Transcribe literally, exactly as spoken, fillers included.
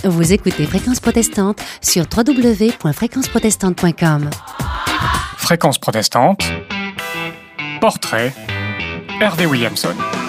Vous écoutez Fréquence Protestante sur w w w point fréquence protestante point com. Fréquence Protestante, portrait, Hervé Williamson.